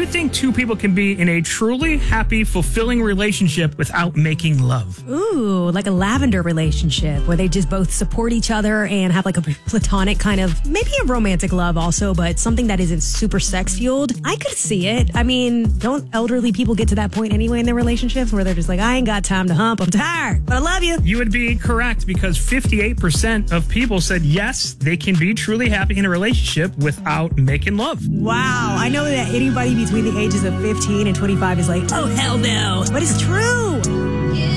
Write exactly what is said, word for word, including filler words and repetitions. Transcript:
think two people can be in a truly happy, fulfilling relationship without making love? Ooh, like a lavender relationship where they just both support each other and have like a platonic kind of, maybe a romantic love also, but something that isn't super sex fueled. I could see it. I mean, don't elderly people get to that point anyway in their relationships where they're just like, I ain't got time to hump. I'm tired, but I love you. You would be correct because fifty-eight percent of people said yes, they can be truly happy in a relationship without making love. Wow. I know that anybody between the ages of fifteen and twenty-five is like, oh, hell no. But it's true.